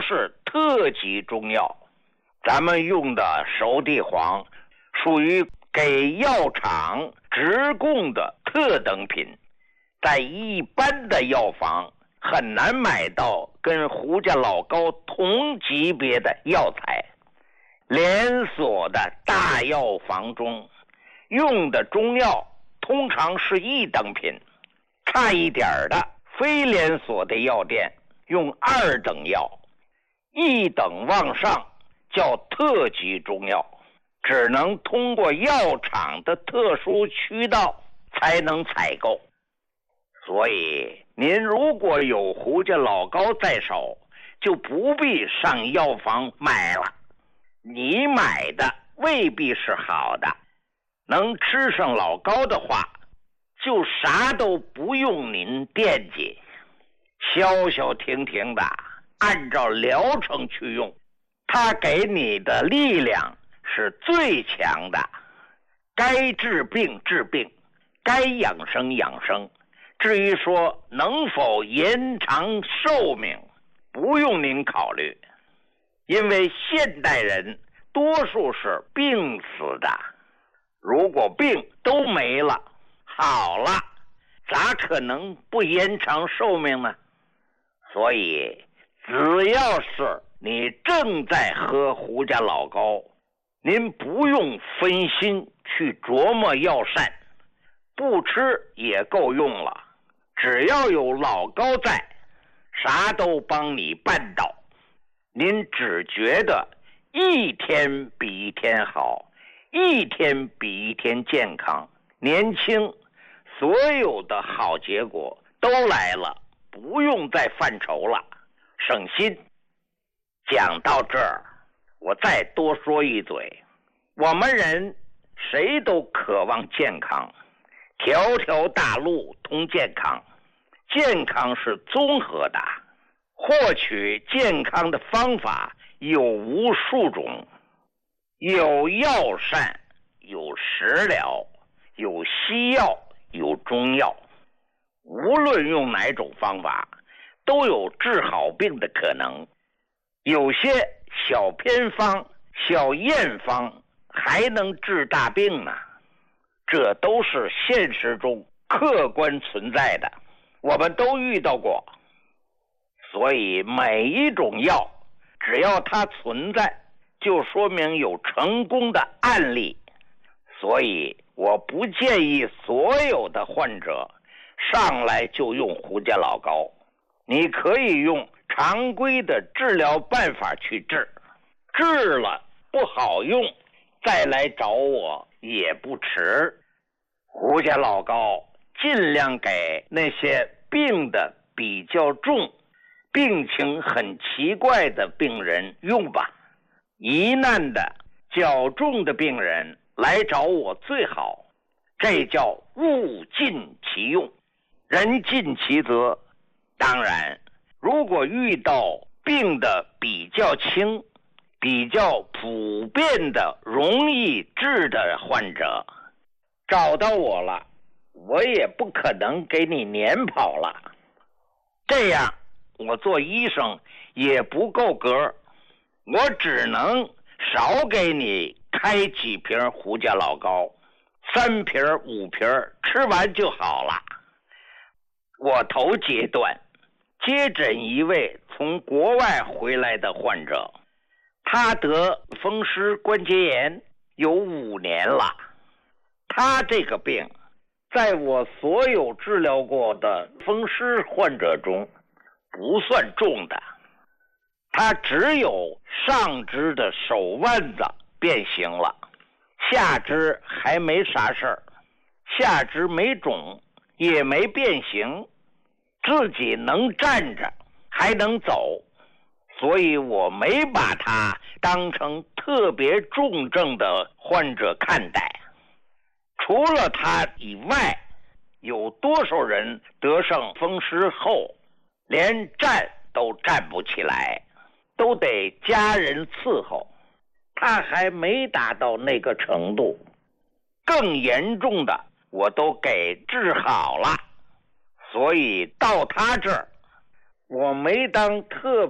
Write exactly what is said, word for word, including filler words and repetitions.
是特级中药。咱们用的熟地黄属于给药厂直供的特等品，在一般的药房很难买到跟胡家老高同级别的药材。连锁的大药房中用的中药通常是一等品，差一点的非连锁的药店用二等药，一等往上叫特级中药，只能通过药厂的特殊渠道才能采购。所以您如果有胡家老高在手，就不必上药房买了。你买的未必是好的，能吃上老高的话，就啥都不用您惦记，消消停停的按照疗程去用，它给你的力量是最强的。该治病治病，该养生养生，至于说能否延长寿命，不用您考虑，因为现代人多数是病死的，如果病都没了，好了，咋可能不延长寿命呢？所以只要是你正在喝胡家老高，您不用分心去琢磨药膳，不吃也够用了。只要有老高在，啥都帮你办到。您只觉得一天比一天好，一天比一天健康年轻，所有的好结果都来了，不用再犯愁了，省心。讲到这儿，我再多说一嘴，我们人谁都渴望健康，条条大路通健康，健康是综合的，获取健康的方法有无数种，有药膳，有食疗，有西药，有中药。无论用哪种方法，都有治好病的可能。有些小偏方、小验方还能治大病呢，这都是现实中客观存在的，我们都遇到过。所以每一种药只要它存在，就说明有成功的案例。所以我不建议所有的患者上来就用胡家老高，你可以用常规的治疗办法去治，治了不好用再来找我也不迟。胡家老高尽量给那些病的比较重、病情很奇怪的病人用吧，疑难的较重的病人来找我最好，这叫物尽其用，人尽其责。当然如果遇到病的比较轻、比较普遍的容易治的患者，找到我了，我也不可能给你撵跑了，这样我做医生也不够格，我只能少给你开几瓶胡家老高，三瓶五瓶吃完就好了。我头阶段接诊一位从国外回来的患者，他得风湿关节炎有五年了。他这个病在我所有治疗过的风湿患者中不算重的，他只有上肢的手腕子变形了，下肢还没啥事儿，下肢没肿也没变形，自己能站着还能走，所以我没把他当成特别重症的患者看待。除了他以外，有多少人得上风湿后连站都站不起来，都得家人伺候，他还没达到那个程度，更严重的我都给治好了。所以到他这儿，我没当特